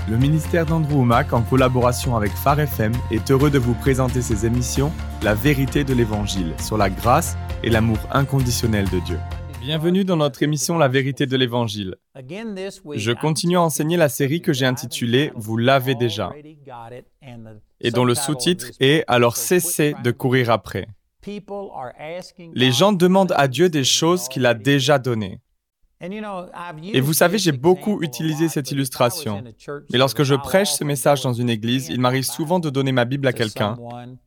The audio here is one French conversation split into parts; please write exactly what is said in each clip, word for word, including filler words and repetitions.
Le ministère d'Andrew Wommack, en collaboration avec Phare F M, est heureux de vous présenter ses émissions « La vérité de l'Évangile » sur la grâce et l'amour inconditionnel de Dieu. Bienvenue dans notre émission « La vérité de l'Évangile ». Je continue à enseigner la série que j'ai intitulée « Vous l'avez déjà » et dont le sous-titre est « Alors cessez de courir après ». Les gens demandent à Dieu des choses qu'il a déjà données. Et vous savez, j'ai beaucoup utilisé cette illustration. Mais lorsque je prêche ce message dans une église, il m'arrive souvent de donner ma Bible à quelqu'un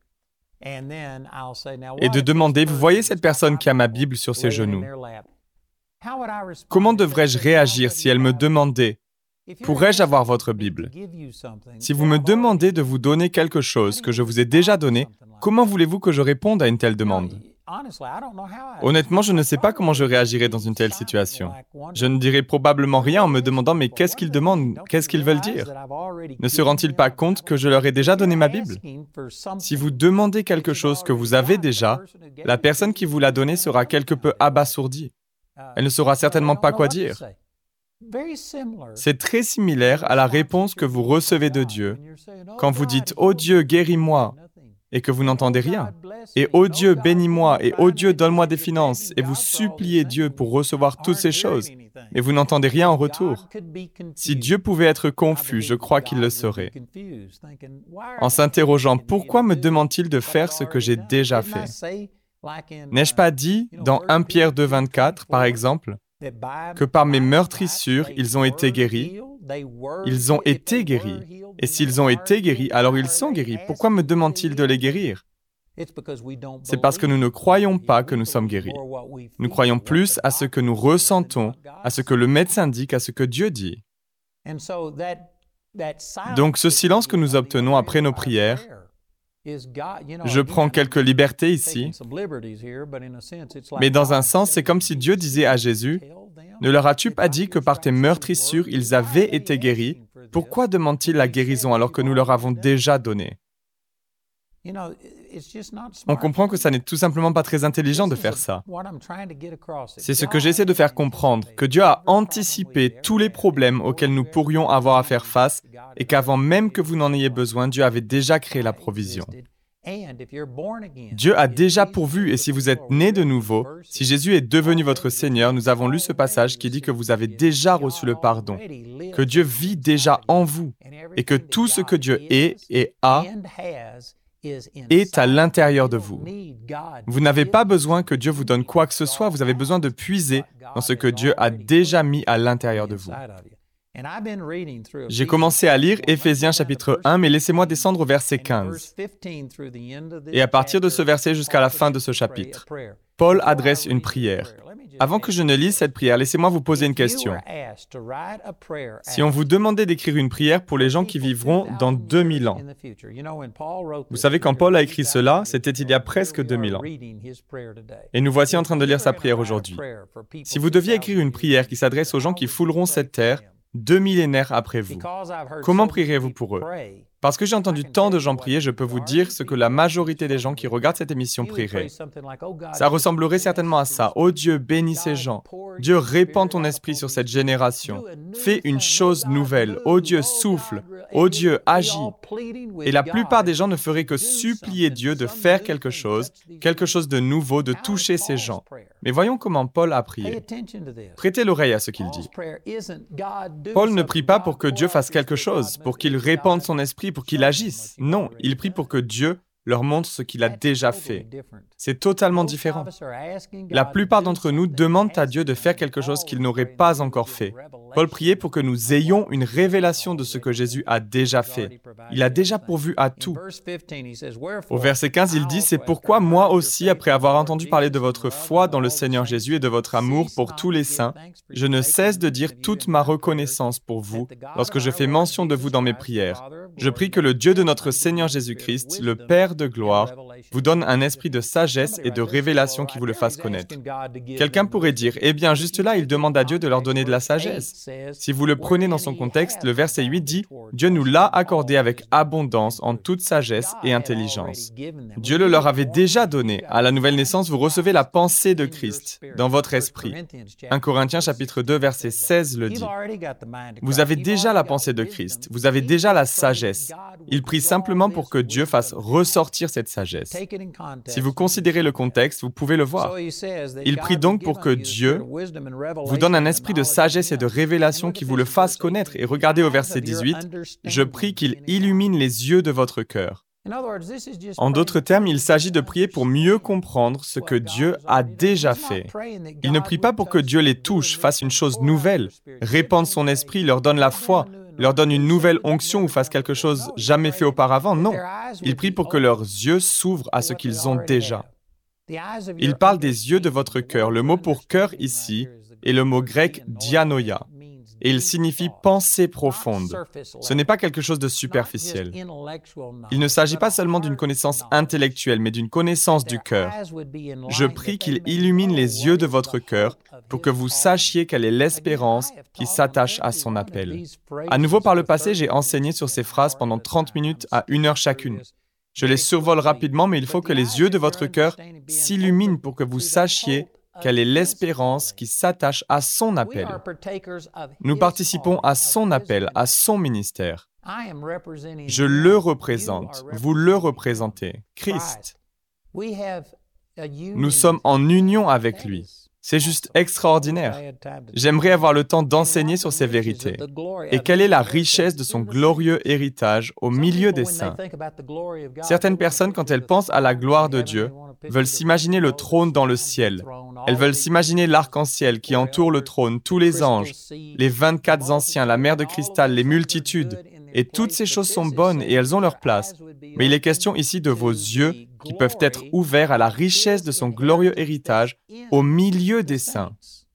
et de demander, vous voyez cette personne qui a ma Bible sur ses genoux. Comment devrais-je réagir si elle me demandait, pourrais-je avoir votre Bible? Si vous me demandez de vous donner quelque chose que je vous ai déjà donné, comment voulez-vous que je réponde à une telle demande? Honnêtement, je ne sais pas comment je réagirais dans une telle situation. Je ne dirais probablement rien en me demandant « mais qu'est-ce qu'ils demandent? Qu'est-ce qu'ils veulent dire ?» Ne se rendent-ils pas compte que je leur ai déjà donné ma Bible? Si vous demandez quelque chose que vous avez déjà, la personne qui vous l'a donné sera quelque peu abasourdie. Elle ne saura certainement pas quoi dire. C'est très similaire à la réponse que vous recevez de Dieu quand vous dites « Oh Dieu, guéris-moi » et que vous n'entendez rien. Et « Oh Dieu, bénis-moi » et « Oh Dieu, donne-moi des finances » et vous suppliez Dieu pour recevoir toutes ces choses, mais vous n'entendez rien en retour. Si Dieu pouvait être confus, je crois qu'il le serait. En s'interrogeant « Pourquoi me demande-t-il de faire ce que j'ai déjà fait ?» N'ai-je pas dit, dans Première Pierre deux, vingt-quatre, par exemple, que par mes meurtrissures, ils ont été guéris? Ils ont été guéris. Et s'ils ont été guéris, alors ils sont guéris. Pourquoi me demande-t-il de les guérir? C'est parce que nous ne croyons pas que nous sommes guéris. Nous croyons plus à ce que nous ressentons, à ce que le médecin dit qu'à ce que Dieu dit. Donc ce silence que nous obtenons après nos prières, je prends quelques libertés ici, mais dans un sens, c'est comme si Dieu disait à Jésus, « Ne leur as-tu pas dit que par tes meurtrissures, ils avaient été guéris? Pourquoi demandent-ils la guérison alors que nous leur avons déjà donné? » On comprend que ça n'est tout simplement pas très intelligent de faire ça. C'est ce que j'essaie de faire comprendre, que Dieu a anticipé tous les problèmes auxquels nous pourrions avoir à faire face et qu'avant même que vous n'en ayez besoin, Dieu avait déjà créé la provision. Dieu a déjà pourvu, et si vous êtes né de nouveau, si Jésus est devenu votre Seigneur, nous avons lu ce passage qui dit que vous avez déjà reçu le pardon, que Dieu vit déjà en vous, et que tout ce que Dieu est et a est à l'intérieur de vous. Vous n'avez pas besoin que Dieu vous donne quoi que ce soit, vous avez besoin de puiser dans ce que Dieu a déjà mis à l'intérieur de vous. J'ai commencé à lire Éphésiens chapitre un, mais laissez-moi descendre au verset quinze. Et à partir de ce verset jusqu'à la fin de ce chapitre, Paul adresse une prière. Avant que je ne lise cette prière, laissez-moi vous poser une question. Si on vous demandait d'écrire une prière pour les gens qui vivront dans deux mille ans, vous savez, quand Paul a écrit cela, c'était il y a presque deux mille ans. Et nous voici en train de lire sa prière aujourd'hui. Si vous deviez écrire une prière qui s'adresse aux gens qui fouleront cette terre deux millénaires après vous, comment prierez-vous pour eux? Parce que j'ai entendu tant de gens prier, je peux vous dire ce que la majorité des gens qui regardent cette émission prieraient. Ça ressemblerait certainement à ça. « Oh Dieu, bénis ces gens. Dieu, répands ton esprit sur cette génération. Fais une chose nouvelle. Oh Dieu, souffle. Oh Dieu, agis. » Et la plupart des gens ne feraient que supplier Dieu de faire quelque chose, quelque chose de nouveau, de toucher ces gens. Mais voyons comment Paul a prié. Prêtez l'oreille à ce qu'il dit. Paul ne prie pas pour que Dieu fasse quelque chose, pour qu'il répande son esprit, pour qu'il agisse. Non, il prie pour que Dieu leur montre ce qu'il a déjà fait. C'est totalement différent. La plupart d'entre nous demandent à Dieu de faire quelque chose qu'il n'aurait pas encore fait. Paul priait pour que nous ayons une révélation de ce que Jésus a déjà fait. Il a déjà pourvu à tout. Au verset quinze, il dit « C'est pourquoi moi aussi, après avoir entendu parler de votre foi dans le Seigneur Jésus et de votre amour pour tous les saints, je ne cesse de dire toute ma reconnaissance pour vous lorsque je fais mention de vous dans mes prières. Je prie que le Dieu de notre Seigneur Jésus-Christ, le Père de gloire, vous donne un esprit de sagesse et de révélation qui vous le fasse connaître. Quelqu'un pourrait dire, eh bien, juste là, il demande à Dieu de leur donner de la sagesse. Si vous le prenez dans son contexte, le verset huit dit, Dieu nous l'a accordé avec abondance en toute sagesse et intelligence. Dieu le leur avait déjà donné. À la nouvelle naissance, vous recevez la pensée de Christ dans votre esprit. un Corinthiens chapitre deux, verset seize le dit. Vous avez déjà la pensée de Christ. Vous avez déjà la sagesse. Il prie simplement pour que Dieu fasse ressortir cette sagesse. Si vous considérez le contexte, vous pouvez le voir. Il prie donc pour que Dieu vous donne un esprit de sagesse et de révélation qui vous le fasse connaître. Et regardez au verset dix-huit, « Je prie qu'il illumine les yeux de votre cœur. » En d'autres termes, il s'agit de prier pour mieux comprendre ce que Dieu a déjà fait. Il ne prie pas pour que Dieu les touche, fasse une chose nouvelle, répande son esprit, leur donne la foi, leur donne une nouvelle onction ou fasse quelque chose jamais fait auparavant. Non, il prie pour que leurs yeux s'ouvrent à ce qu'ils ont déjà. Il parle des yeux de votre cœur. Le mot pour cœur ici est le mot grec dianoia. Et il signifie pensée profonde. Ce n'est pas quelque chose de superficiel. Il ne s'agit pas seulement d'une connaissance intellectuelle, mais d'une connaissance du cœur. Je prie qu'il illumine les yeux de votre cœur pour que vous sachiez quelle est l'espérance qui s'attache à son appel. À nouveau, par le passé, j'ai enseigné sur ces phrases pendant trente minutes à une heure chacune. Je les survole rapidement, mais il faut que les yeux de votre cœur s'illuminent pour que vous sachiez quelle est l'espérance qui s'attache à son appel. Nous participons à son appel, à son ministère. Je le représente, vous le représentez, Christ. Nous sommes en union avec lui. C'est juste extraordinaire. J'aimerais avoir le temps d'enseigner sur ces vérités. Et quelle est la richesse de son glorieux héritage au milieu des saints? Certaines personnes, quand elles pensent à la gloire de Dieu, veulent s'imaginer le trône dans le ciel. Elles veulent s'imaginer l'arc-en-ciel qui entoure le trône, tous les anges, les vingt-quatre anciens, la mer de cristal, les multitudes. Et toutes ces choses sont bonnes et elles ont leur place. Mais il est question ici de vos yeux qui peuvent être ouverts à la richesse de son glorieux héritage au milieu des saints.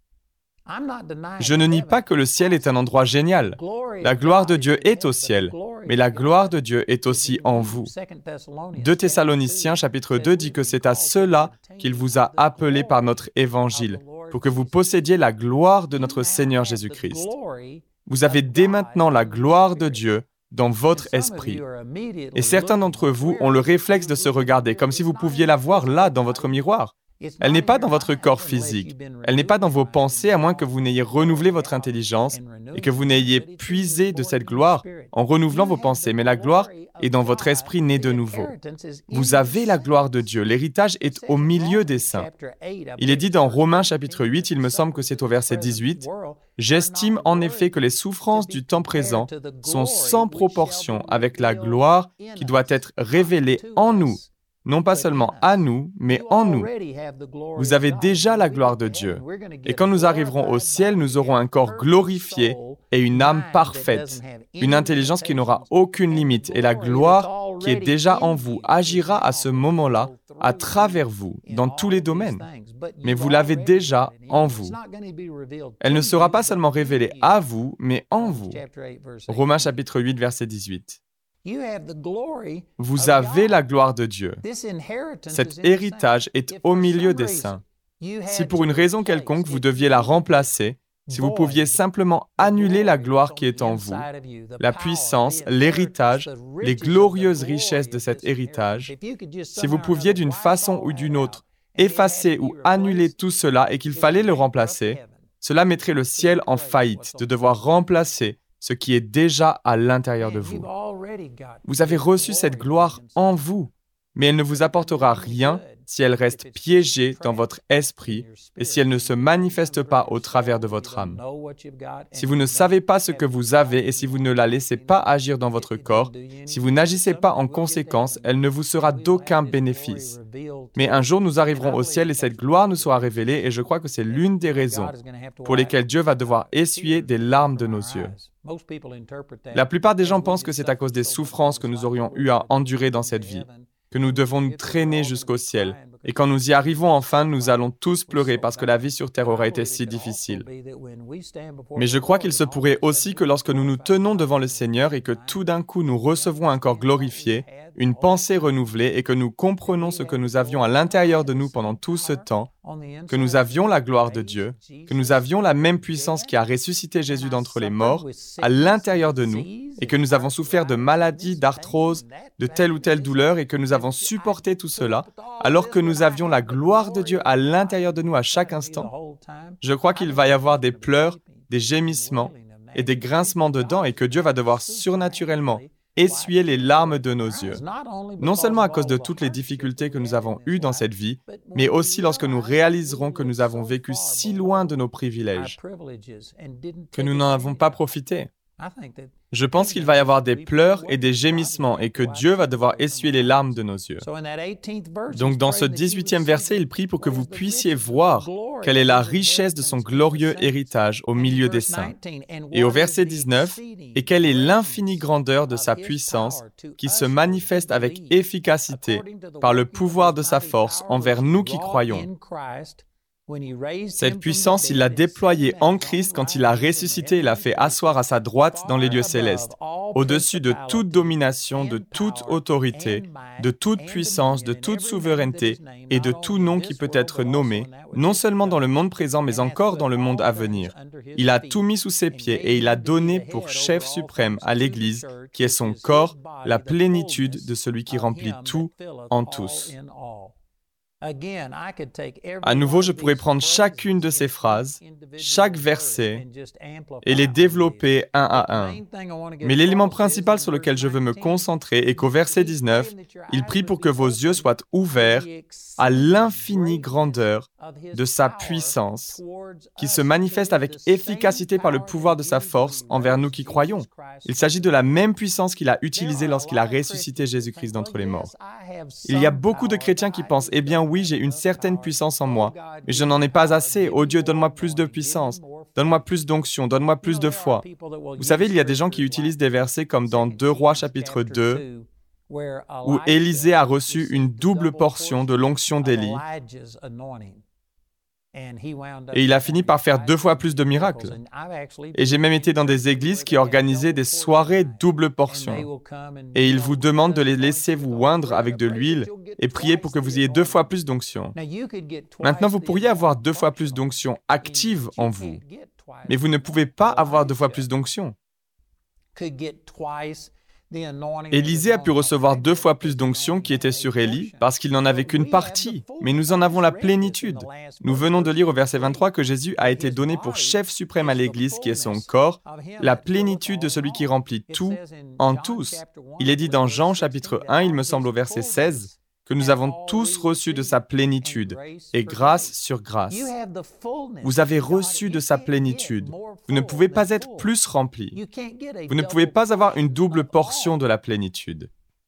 Je ne nie pas que le ciel est un endroit génial. La gloire de Dieu est au ciel, mais la gloire de Dieu est aussi en vous. deux Thessaloniciens chapitre deux dit que c'est à cela qu'il vous a appelé par notre évangile, pour que vous possédiez la gloire de notre Seigneur Jésus-Christ. Vous avez dès maintenant la gloire de Dieu dans votre esprit. Et certains d'entre vous ont le réflexe de se regarder comme si vous pouviez la voir là, dans votre miroir. Elle n'est pas dans votre corps physique. Elle n'est pas dans vos pensées, à moins que vous n'ayez renouvelé votre intelligence et que vous n'ayez puisé de cette gloire en renouvelant vos pensées. Mais la gloire est dans votre esprit né de nouveau. Vous avez la gloire de Dieu. L'héritage est au milieu des saints. Il est dit dans Romains chapitre huit, il me semble que c'est au verset dix-huit, « J'estime en effet que les souffrances du temps présent sont sans proportion avec la gloire qui doit être révélée en nous. » Non pas seulement à nous, mais en nous. Vous avez déjà la gloire de Dieu. Et quand nous arriverons au ciel, nous aurons un corps glorifié et une âme parfaite, une intelligence qui n'aura aucune limite. Et la gloire qui est déjà en vous agira à ce moment-là, à travers vous, dans tous les domaines. Mais vous l'avez déjà en vous. Elle ne sera pas seulement révélée à vous, mais en vous. Romains chapitre huit, verset dix-huit. Vous avez la gloire de Dieu. Cet héritage est au milieu des saints. Si pour une raison quelconque vous deviez la remplacer, si vous pouviez simplement annuler la gloire qui est en vous, la puissance, l'héritage, les glorieuses richesses de cet héritage, si vous pouviez d'une façon ou d'une autre effacer ou annuler tout cela et qu'il fallait le remplacer, cela mettrait le ciel en faillite de devoir remplacer ce qui est déjà à l'intérieur de vous. Vous avez reçu cette gloire en vous, mais elle ne vous apportera rien si elle reste piégée dans votre esprit et si elle ne se manifeste pas au travers de votre âme. Si vous ne savez pas ce que vous avez et si vous ne la laissez pas agir dans votre corps, si vous n'agissez pas en conséquence, elle ne vous sera d'aucun bénéfice. Mais un jour, nous arriverons au ciel et cette gloire nous sera révélée et je crois que c'est l'une des raisons pour lesquelles Dieu va devoir essuyer des larmes de nos yeux. La plupart des gens pensent que c'est à cause des souffrances que nous aurions eu à endurer dans cette vie. que nous devons nous traîner jusqu'au ciel. Et quand nous y arrivons enfin, nous allons tous pleurer parce que la vie sur terre aura été si difficile. Mais je crois qu'il se pourrait aussi que lorsque nous nous tenons devant le Seigneur et que tout d'un coup nous recevons un corps glorifié, une pensée renouvelée et que nous comprenons ce que nous avions à l'intérieur de nous pendant tout ce temps, que nous avions la gloire de Dieu, que nous avions la même puissance qui a ressuscité Jésus d'entre les morts à l'intérieur de nous et que nous avons souffert de maladies, d'arthrose, de telle ou telle douleur et que nous avons supporté tout cela alors que nous avions la gloire de Dieu à l'intérieur de nous à chaque instant. Je crois qu'il va y avoir des pleurs, des gémissements et des grincements de dents et que Dieu va devoir surnaturellement essuyer les larmes de nos yeux, non seulement à cause de toutes les difficultés que nous avons eues dans cette vie, mais aussi lorsque nous réaliserons que nous avons vécu si loin de nos privilèges, que nous n'en avons pas profité. Je pense qu'il va y avoir des pleurs et des gémissements et que Dieu va devoir essuyer les larmes de nos yeux. Donc dans ce dix-huitième verset, il prie pour que vous puissiez voir quelle est la richesse de son glorieux héritage au milieu des saints. Et au verset dix-neuf, et quelle est l'infinie grandeur de sa puissance qui se manifeste avec efficacité par le pouvoir de sa force envers nous qui croyons. Cette puissance, il l'a déployée en Christ quand il a ressuscité et l'a fait asseoir à sa droite dans les lieux célestes, au-dessus de toute domination, de toute autorité, de toute puissance, de toute souveraineté et de tout nom qui peut être nommé, non seulement dans le monde présent, mais encore dans le monde à venir. Il a tout mis sous ses pieds et il a donné pour chef suprême à l'Église, qui est son corps, la plénitude de celui qui remplit tout en tous. À nouveau, je pourrais prendre chacune de ces phrases, chaque verset, et les développer un à un. Mais l'élément principal sur lequel je veux me concentrer est qu'au verset dix-neuf, il prie pour que vos yeux soient ouverts à l'infinie grandeur de sa puissance, qui se manifeste avec efficacité par le pouvoir de sa force envers nous qui croyons. Il s'agit de la même puissance qu'il a utilisée lorsqu'il a ressuscité Jésus-Christ d'entre les morts. Il y a beaucoup de chrétiens qui pensent « Eh bien oui, j'ai une certaine puissance en moi, mais je n'en ai pas assez. Oh Dieu, donne-moi plus de puissance, donne-moi plus d'onction, donne-moi plus de foi. » Vous savez, il y a des gens qui utilisent des versets comme dans deux Rois chapitre deux, où Élisée a reçu une double portion de l'onction d'Élie, et il a fini par faire deux fois plus de miracles. Et j'ai même été dans des églises qui organisaient des soirées double portion. Et ils vous demandent de les laisser vous oindre avec de l'huile et prier pour que vous ayez deux fois plus d'onction. Maintenant, vous pourriez avoir deux fois plus d'onction active en vous, mais vous ne pouvez pas avoir deux fois plus d'onction. Élisée a pu recevoir deux fois plus d'onction qui était sur Élie parce qu'il n'en avait qu'une partie, mais nous en avons la plénitude. Nous venons de lire au verset vingt-trois que Jésus a été donné pour chef suprême à l'Église qui est son corps, la plénitude de celui qui remplit tout en tous. Il est dit dans Jean chapitre un, il me semble au verset seize, que nous avons tous reçu de sa plénitude, et grâce sur grâce. Vous avez reçu de sa plénitude. Vous ne pouvez pas être plus rempli. Vous ne pouvez pas avoir une double portion de la plénitude.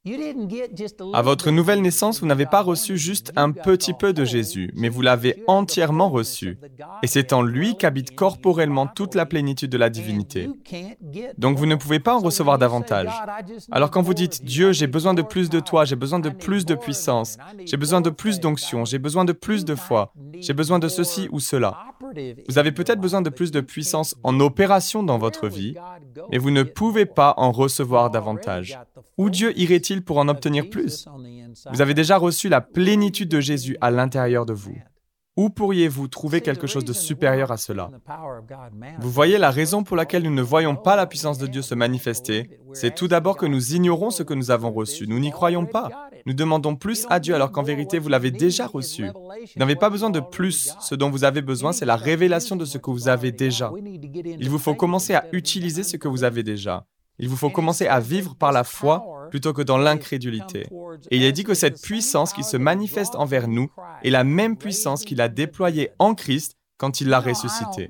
À votre nouvelle naissance, vous n'avez pas reçu juste un petit peu de Jésus, mais vous l'avez entièrement reçu. Et c'est en lui qu'habite corporellement toute la plénitude de la divinité. Donc vous ne pouvez pas en recevoir davantage. Alors quand vous dites « Dieu, j'ai besoin de plus de toi, j'ai besoin de plus de puissance, j'ai besoin de plus d'onction, j'ai besoin de plus de foi, j'ai besoin de ceci ou cela », vous avez peut-être besoin de plus de puissance en opération dans votre vie, mais vous ne pouvez pas en recevoir davantage. Où Dieu irait-il pour en obtenir plus? Vous avez déjà reçu la plénitude de Jésus à l'intérieur de vous. Où pourriez-vous trouver quelque chose de supérieur à cela? Vous voyez, la raison pour laquelle nous ne voyons pas la puissance de Dieu se manifester, c'est tout d'abord que nous ignorons ce que nous avons reçu. Nous n'y croyons pas. Nous demandons plus à Dieu alors qu'en vérité, vous l'avez déjà reçu. Vous n'avez pas besoin de plus. Ce dont vous avez besoin, c'est la révélation de ce que vous avez déjà. Il vous faut commencer à utiliser ce que vous avez déjà. Il vous faut commencer à vivre par la foi plutôt que dans l'incrédulité. Et il est dit que cette puissance qui se manifeste envers nous est la même puissance qu'il a déployée en Christ quand il l'a ressuscité.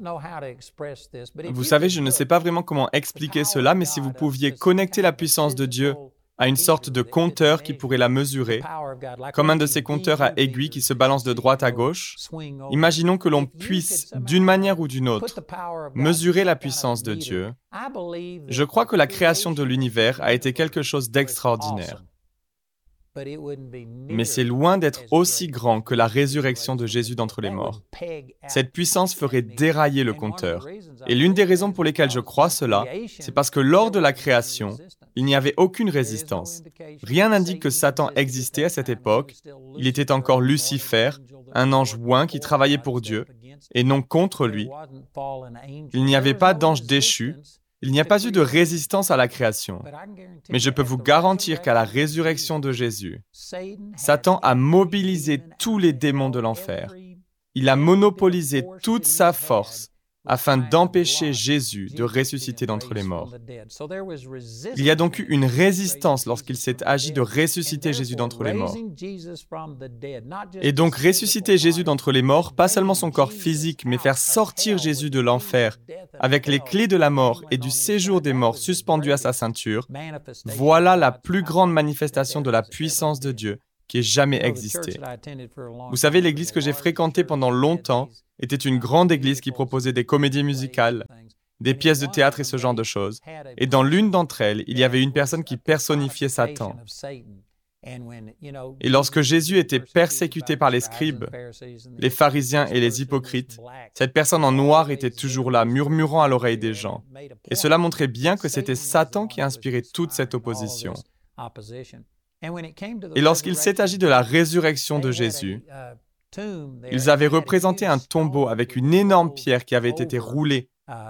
Vous savez, je ne sais pas vraiment comment expliquer cela, mais si vous pouviez connecter la puissance de Dieu à une sorte de compteur qui pourrait la mesurer, comme un de ces compteurs à aiguilles qui se balancent de droite à gauche, imaginons que l'on puisse, d'une manière ou d'une autre, mesurer la puissance de Dieu. Je crois que la création de l'univers a été quelque chose d'extraordinaire. Mais c'est loin d'être aussi grand que la résurrection de Jésus d'entre les morts. Cette puissance ferait dérailler le compteur. Et l'une des raisons pour lesquelles je crois cela, c'est parce que lors de la création, il n'y avait aucune résistance. Rien n'indique que Satan existait à cette époque. Il était encore Lucifer, un ange oint qui travaillait pour Dieu, et non contre lui. Il n'y avait pas d'ange déchu. Il n'y a pas eu de résistance à la création. Mais je peux vous garantir qu'à la résurrection de Jésus, Satan a mobilisé tous les démons de l'enfer. Il a monopolisé toute sa force afin d'empêcher Jésus de ressusciter d'entre les morts. Il y a donc eu une résistance lorsqu'il s'est agi de ressusciter Jésus d'entre les morts. Et donc ressusciter Jésus d'entre les morts, pas seulement son corps physique, mais faire sortir Jésus de l'enfer avec les clés de la mort et du séjour des morts suspendues à sa ceinture, voilà la plus grande manifestation de la puissance de Dieu qui ait jamais existé. Vous savez, l'église que j'ai fréquentée pendant longtemps était une grande église qui proposait des comédies musicales, des pièces de théâtre et ce genre de choses. Et dans l'une d'entre elles, il y avait une personne qui personnifiait Satan. Et lorsque Jésus était persécuté par les scribes, les pharisiens et les hypocrites, cette personne en noir était toujours là, murmurant à l'oreille des gens. Et cela montrait bien que c'était Satan qui inspirait toute cette opposition. Et lorsqu'il s'est agi de la résurrection de Jésus, ils avaient représenté un tombeau avec une énorme pierre qui avait été roulée.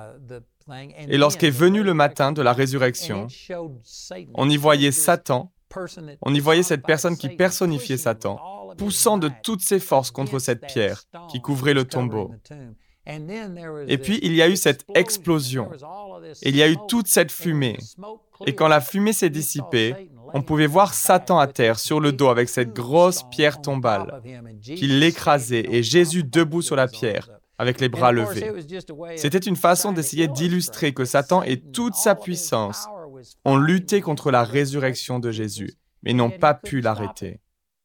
Et lorsqu'est venu le matin de la résurrection, on y voyait Satan, on y voyait cette personne qui personnifiait Satan, poussant de toutes ses forces contre cette pierre qui couvrait le tombeau. Et puis, il y a eu cette explosion. Et il y a eu toute cette fumée. Et quand la fumée s'est dissipée, on pouvait voir Satan à terre sur le dos avec cette grosse pierre tombale qui l'écrasait et Jésus debout sur la pierre avec les bras levés. C'était une façon d'essayer d'illustrer que Satan et toute sa puissance ont lutté contre la résurrection de Jésus, mais n'ont pas pu l'arrêter.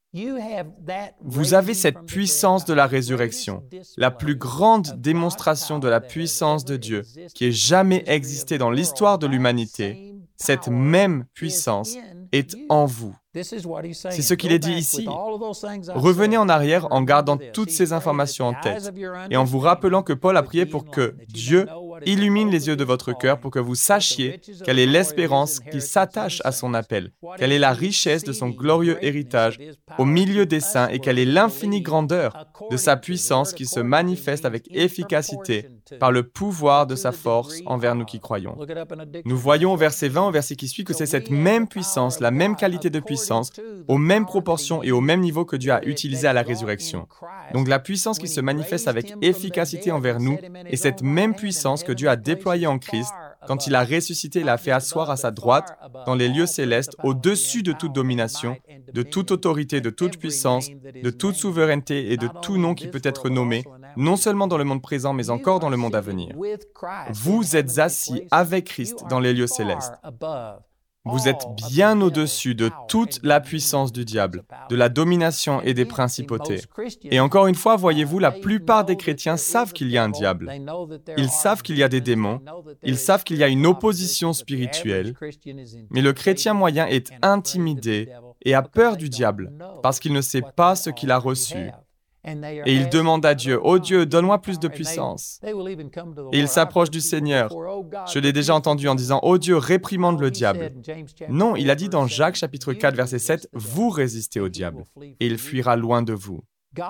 Vous avez cette puissance de la résurrection, la plus grande démonstration de la puissance de Dieu qui ait jamais existé dans l'histoire de l'humanité. Cette même puissance est en vous. C'est ce qu'il est dit ici. Revenez en arrière en gardant toutes ces informations en tête et en vous rappelant que Paul a prié pour que Dieu illumine les yeux de votre cœur pour que vous sachiez quelle est l'espérance qui s'attache à son appel, quelle est la richesse de son glorieux héritage au milieu des saints et quelle est l'infinie grandeur de sa puissance qui se manifeste avec efficacité par le pouvoir de sa force envers nous qui croyons. Nous voyons au verset vingt, au verset qui suit, que c'est cette même puissance, la même qualité de puissance, aux mêmes proportions et au même niveau que Dieu a utilisé à la résurrection. Donc la puissance qui se manifeste avec efficacité envers nous est cette même puissance que Dieu a déployée en Christ quand il a ressuscité et l'a fait asseoir à sa droite dans les lieux célestes au-dessus de toute domination, de toute autorité, de toute puissance, de toute souveraineté et de tout nom qui peut être nommé, non seulement dans le monde présent, mais encore dans le monde à venir. Vous êtes assis avec Christ dans les lieux célestes. Vous êtes bien au-dessus de toute la puissance du diable, de la domination et des principautés. Et encore une fois, voyez-vous, la plupart des chrétiens savent qu'il y a un diable. Ils savent qu'il y a des démons. Ils savent qu'il y a une opposition spirituelle. Mais le chrétien moyen est intimidé et a peur du diable parce qu'il ne sait pas ce qu'il a reçu. Et il demande à Dieu, « Oh Dieu, donne-moi plus de puissance. » Et il s'approche du Seigneur. Je l'ai déjà entendu en disant, « Oh Dieu, réprimande le diable. » Non, il a dit dans Jacques chapitre quatre, verset sept, « Vous résistez au diable, et il fuira loin de vous. »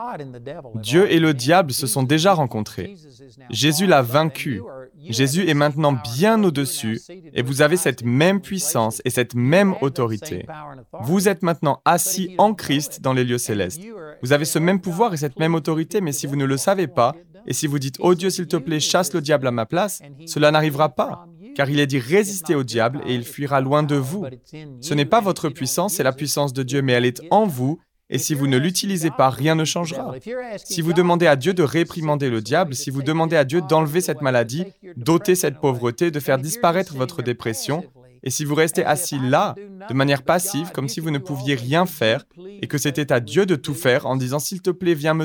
Dieu et le diable se sont déjà rencontrés. Jésus l'a vaincu. Jésus est maintenant bien au-dessus et vous avez cette même puissance et cette même autorité. Vous êtes maintenant assis en Christ dans les lieux célestes. Vous avez ce même pouvoir et cette même autorité, mais si vous ne le savez pas, et si vous dites « Oh Dieu, s'il te plaît, chasse le diable à ma place », cela n'arrivera pas, car il est dit « Résistez au diable et il fuira loin de vous ». Ce n'est pas votre puissance, c'est la puissance de Dieu, mais elle est en vous. Et si vous ne l'utilisez pas, rien ne changera. Si vous demandez à Dieu de réprimander le diable, si vous demandez à Dieu d'enlever cette maladie, d'ôter cette pauvreté, de faire disparaître votre dépression, et si vous restez assis là, de manière passive, comme si vous ne pouviez rien faire, et que c'était à Dieu de tout faire en disant « S'il te plaît, viens me toucher »,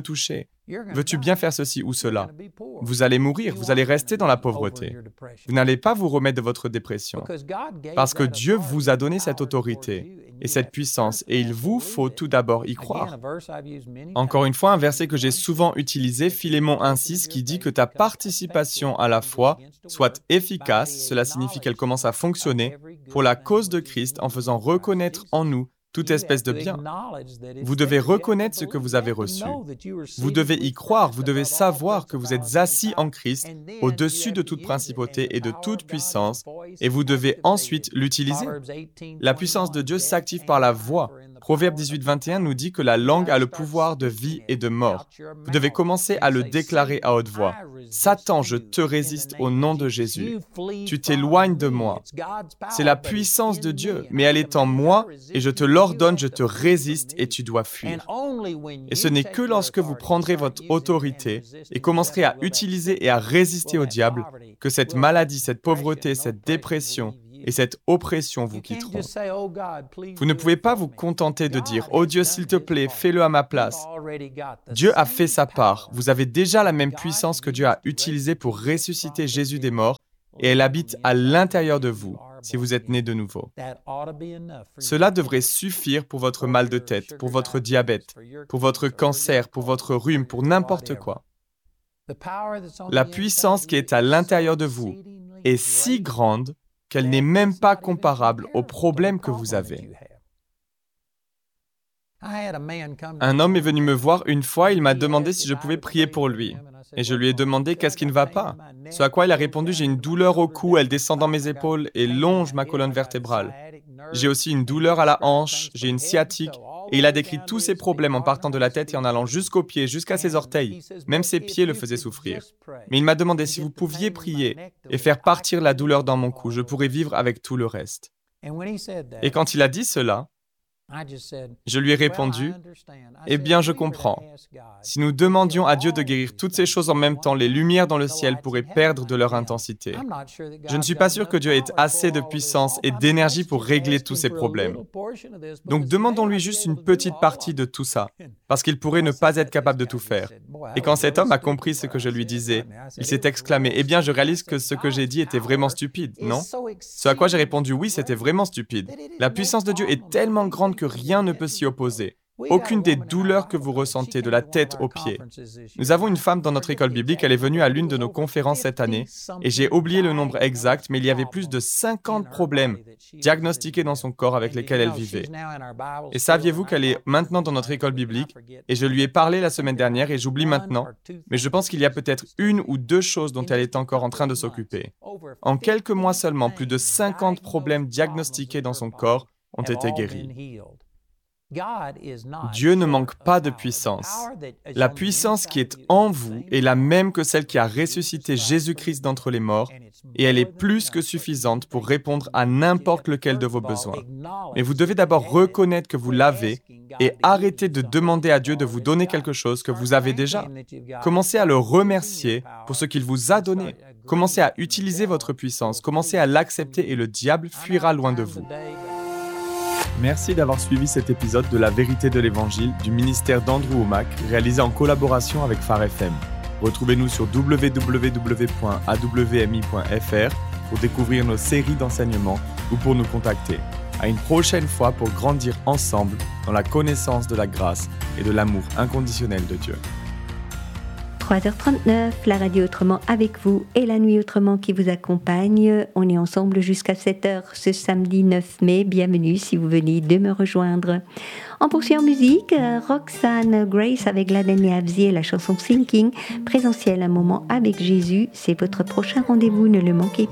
Veux-tu bien faire ceci ou cela? Vous allez mourir, vous allez rester dans la pauvreté. Vous n'allez pas vous remettre de votre dépression. Parce que Dieu vous a donné cette autorité et cette puissance, et il vous faut tout d'abord y croire. Encore une fois, un verset que j'ai souvent utilisé, Philémon un six, qui dit que ta participation à la foi soit efficace, cela signifie qu'elle commence à fonctionner pour la cause de Christ en faisant reconnaître en nous toute espèce de bien. Vous devez reconnaître ce que vous avez reçu. Vous devez y croire, vous devez savoir que vous êtes assis en Christ, au-dessus de toute principauté et de toute puissance, et vous devez ensuite l'utiliser. La puissance de Dieu s'active par la voix. Proverbe dix-huit vingt et un nous dit que la langue a le pouvoir de vie et de mort. Vous devez commencer à le déclarer à haute voix. Satan, je te résiste au nom de Jésus. Tu t'éloignes de moi. C'est la puissance de Dieu, mais elle est en moi et je te l'ordonne, je te résiste et tu dois fuir. Et ce n'est que lorsque vous prendrez votre autorité et commencerez à utiliser et à résister au diable que cette maladie, cette pauvreté, cette dépression et cette oppression vous quitteront. Vous ne pouvez pas vous contenter de dire « Oh Dieu, s'il te plaît, fais-le à ma place ». Dieu a fait sa part. Vous avez déjà la même puissance que Dieu a utilisée pour ressusciter Jésus des morts et elle habite à l'intérieur de vous si vous êtes né de nouveau. Cela devrait suffire pour votre mal de tête, pour votre diabète, pour votre cancer, pour votre rhume, pour n'importe quoi. La puissance qui est à l'intérieur de vous est si grande qu'elle n'est même pas comparable aux problèmes que vous avez. Un homme est venu me voir une fois, il m'a demandé si je pouvais prier pour lui. Et je lui ai demandé qu'est-ce qui ne va pas. Ce à quoi il a répondu, j'ai une douleur au cou, elle descend dans mes épaules et longe ma colonne vertébrale. J'ai aussi une douleur à la hanche, j'ai une sciatique. Et il a décrit tous ses problèmes en partant de la tête et en allant jusqu'aux pieds, jusqu'à ses orteils. Même ses pieds le faisaient souffrir. Mais il m'a demandé si vous pouviez prier et faire partir la douleur dans mon cou, je pourrais vivre avec tout le reste. Et quand il a dit cela, je lui ai répondu, « Eh bien, je comprends. Si nous demandions à Dieu de guérir toutes ces choses en même temps, les lumières dans le ciel pourraient perdre de leur intensité. Je ne suis pas sûr que Dieu ait assez de puissance et d'énergie pour régler tous ces problèmes. Donc, demandons-lui juste une petite partie de tout ça, parce qu'il pourrait ne pas être capable de tout faire. » Et quand cet homme a compris ce que je lui disais, il s'est exclamé, « Eh bien, je réalise que ce que j'ai dit était vraiment stupide, non ?» Ce à quoi j'ai répondu, « Oui, c'était vraiment stupide. La puissance de Dieu est tellement grande que rien ne peut s'y opposer. Aucune des douleurs que vous ressentez de la tête aux pieds. » Nous avons une femme dans notre école biblique, elle est venue à l'une de nos conférences cette année, et j'ai oublié le nombre exact, mais il y avait plus de cinquante problèmes diagnostiqués dans son corps avec lesquels elle vivait. Et saviez-vous qu'elle est maintenant dans notre école biblique, et je lui ai parlé la semaine dernière, et j'oublie maintenant, mais je pense qu'il y a peut-être une ou deux choses dont elle est encore en train de s'occuper. En quelques mois seulement, plus de cinquante problèmes diagnostiqués dans son corps ont été guéris. Dieu ne manque pas de puissance. La puissance qui est en vous est la même que celle qui a ressuscité Jésus-Christ d'entre les morts, et elle est plus que suffisante pour répondre à n'importe lequel de vos besoins. Mais vous devez d'abord reconnaître que vous l'avez et arrêter de demander à Dieu de vous donner quelque chose que vous avez déjà. Commencez à le remercier pour ce qu'il vous a donné. Commencez à utiliser votre puissance, commencez à l'accepter et le diable fuira loin de vous. Merci d'avoir suivi cet épisode de La Vérité de l'Évangile du ministère d'Andrew Wommack, réalisé en collaboration avec Phare F M. Retrouvez-nous sur w w w point a w m i point f r pour découvrir nos séries d'enseignements ou pour nous contacter. À une prochaine fois pour grandir ensemble dans la connaissance de la grâce et de l'amour inconditionnel de Dieu. trois heures trente-neuf, la radio Autrement avec vous et la nuit Autrement qui vous accompagne. On est ensemble jusqu'à sept heures ce samedi neuf mai. Bienvenue si vous venez de me rejoindre. On poursuit en musique, Roxanne Grace avec Gladden et Avzi et la chanson Thinking. Présentiel, un moment avec Jésus. C'est votre prochain rendez-vous, ne le manquez pas.